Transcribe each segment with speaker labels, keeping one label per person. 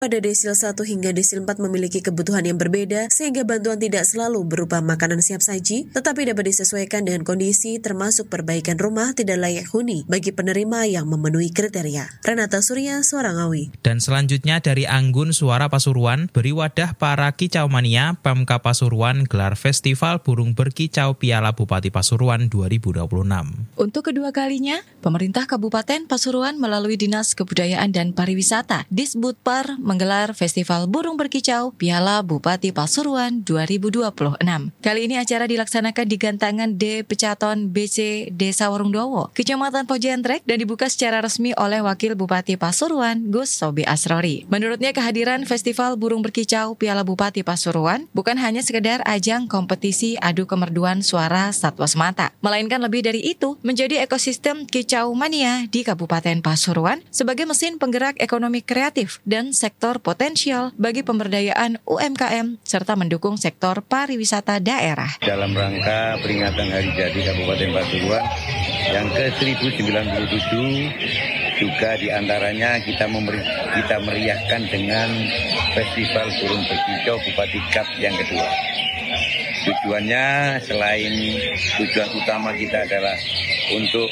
Speaker 1: pada desil 1 hingga desil 4 memiliki kebutuhan yang berbeda sehingga bantuan tidak selalu berupa makanan siap saji, tetapi dapat disesuaikan dengan kondisi termasuk perbaikan rumah tidak layak huni bagi penerima yang memenuhi kriteria. Renata Surya, Suara Ngawi.
Speaker 2: Dan selanjutnya dari Anggun Suara Pasuruan, beri wadah para kicau mania, Pemkab Pasuruan gelar Festival Burung Berkicau Piala Bupati Pasuruan 2026.
Speaker 3: Untuk kedua kalinya, pemerintah Kabupaten Pasuruan melalui Dinas Kebudayaan dan Pariwisata, Disbudpar, menggelar Festival Burung Berkicau Piala Bupati Pasuruan 2026. Kali ini acara dilaksanakan di Gantangan D. Pecaton BC Desa Warungdowo, Kecamatan Pojentrek, dan dibuka secara resmi oleh Wakil Bupati Pasuruan, Gus Sobi Asrori. Menurutnya kehadiran Festival Burung Berkicau Piala Bupati Pasuruan bukan hanya sekedar ajang kompetisi adu kemerduan suara satwa semata, melainkan lebih dari itu menjadi ekosistem kicau mania di Kabupaten Pasuruan sebagai mesin penggerak ekonomi kreatif dan sektor potensial bagi pemberdayaan UMKM serta mendukung sektor pariwisata daerah.
Speaker 4: Dalam rangka peringatan Hari Jadi Kabupaten Pasuruan yang ke-1097 juga diantaranya kita meriahkan dengan Festival Burung Berkicau Bupati Cup yang kedua. Tujuannya selain tujuan utama kita adalah untuk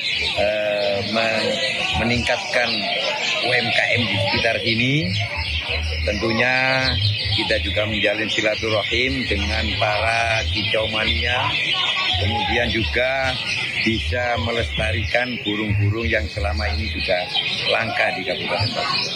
Speaker 4: meningkatkan UMKM di sekitar sini. Tentunya kita juga menjalin silaturahim dengan para kicau mania, kemudian juga bisa melestarikan burung-burung yang selama ini juga langka di Kabupaten Pasuruan.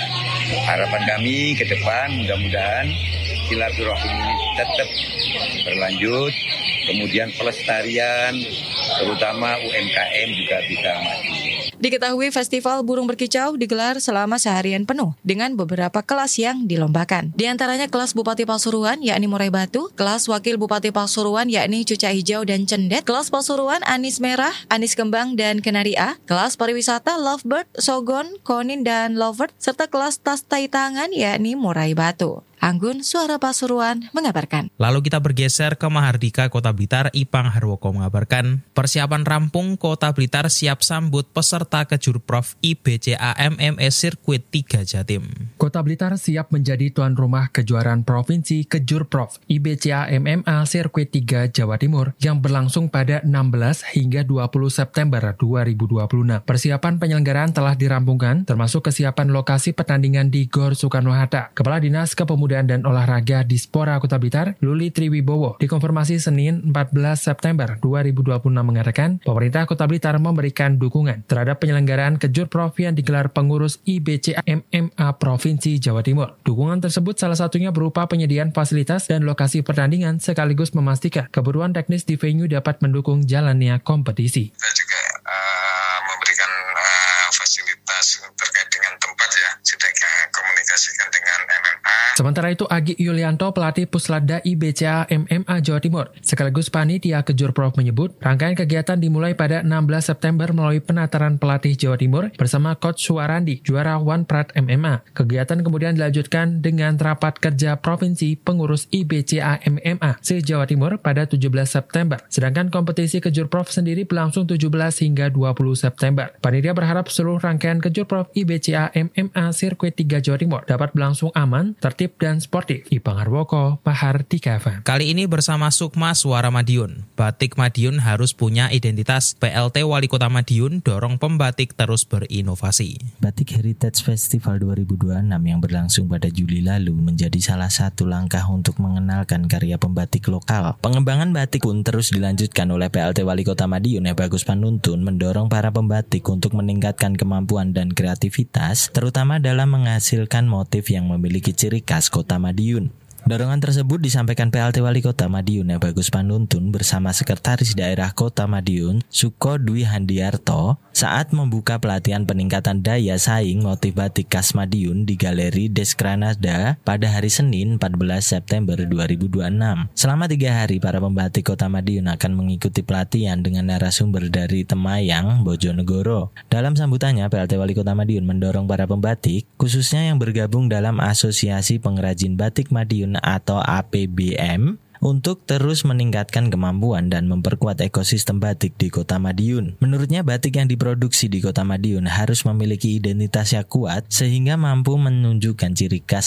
Speaker 4: Harapan kami ke depan mudah-mudahan silaturahim ini tetap berlanjut, kemudian pelestarian terutama UMKM juga bisa maju.
Speaker 3: Diketahui Festival Burung Berkicau digelar selama seharian penuh dengan beberapa kelas yang dilombakan. Di antaranya kelas Bupati Pasuruan yakni Murai Batu, kelas Wakil Bupati Pasuruan yakni Cucak Hijau dan Cendet, kelas Pasuruan Anis Merah, Anis Kembang dan Kenari A, kelas Pariwisata Lovebird, Sogon, Konin dan Lovebird, serta kelas Tas Tai Tangan yakni Murai Batu. Anggun Suara Pasuruan mengabarkan.
Speaker 2: Lalu kita bergeser ke Mahardika Kota Blitar. Ipang Harwoko mengabarkan, persiapan rampung Kota Blitar siap sambut peserta Kejurprov IBCA MMA Sirkuit 3 Jatim.
Speaker 5: Kota Blitar siap menjadi tuan rumah kejuaraan provinsi Kejurprov IBCA MMA Sirkuit 3 Jawa Timur yang berlangsung pada 16 hingga 20 September 2026. Persiapan penyelenggaraan telah dirampungkan, termasuk kesiapan lokasi pertandingan di Gor Soekarno-Hatta. Kepala Dinas Kepemudaan dan Olahraga Dispora Kota Blitar, Luli Triwibowo, dikonfirmasi Senin 14 September 2026 mengatakan, pemerintah Kota Blitar memberikan dukungan terhadap penyelenggaraan Kejurprov yang digelar pengurus IBCA MMA Provinsi Jawa Timur. Dukungan tersebut salah satunya berupa penyediaan fasilitas dan lokasi pertandingan sekaligus memastikan kebutuhan teknis di venue dapat mendukung jalannya kompetisi.
Speaker 6: Kita juga memberikan fasilitas terkait dengan tempat ya, sudah kita komunikasikan dengan MMA.
Speaker 5: Sementara itu, Agi Yulianto, pelatih Puslatda IBCA MMA Jawa Timur, sekaligus panitia Kejurprov menyebut, rangkaian kegiatan dimulai pada 16 September melalui penataran pelatih Jawa Timur bersama Coach Suwarandi, juara One Prat MMA. Kegiatan kemudian dilanjutkan dengan rapat kerja provinsi pengurus IBCA MMA se-Jawa Timur pada 17 September. Sedangkan kompetisi Kejurprov sendiri berlangsung 17 hingga 20 September. Panitia berharap seluruh rangkaian Kejurprov IBCA MMA Sirkuit 3 Jawa Timur dapat berlangsung aman, tertib, dan sportif. Ipang Harwoko, Mahardika FM.
Speaker 2: Kali ini bersama Sukma Suara Madiun. Batik Madiun harus punya identitas. PLT Wali Kota Madiun dorong pembatik terus berinovasi.
Speaker 7: Batik Heritage Festival 2026 yang berlangsung pada Juli lalu menjadi salah satu langkah untuk mengenalkan karya pembatik lokal. Pengembangan batik pun terus dilanjutkan oleh PLT Wali Kota Madiun Bagus Panuntun mendorong para pembatik untuk meningkatkan kemampuan dan kreativitas, terutama dalam menghasilkan motif yang memiliki ciri khas Kota Madiun. Dorongan tersebut disampaikan PLT Wali Kota Madiun Bagus Panuntun bersama Sekretaris Daerah Kota Madiun Suko Dwi Handiarto saat membuka pelatihan peningkatan daya saing motif batik khas Madiun di Galeri Deskranada pada hari Senin 14 September 2026. Selama 3 hari, para pembatik Kota Madiun akan mengikuti pelatihan dengan narasumber dari Temayang, Bojonegoro. Dalam sambutannya, PLT Wali Kota Madiun mendorong para pembatik, khususnya yang bergabung dalam Asosiasi Pengrajin Batik Madiun atau APBM, untuk terus meningkatkan kemampuan dan memperkuat ekosistem batik di Kota Madiun. Menurutnya, batik yang diproduksi di Kota Madiun harus memiliki identitas yang kuat sehingga mampu menunjukkan ciri khas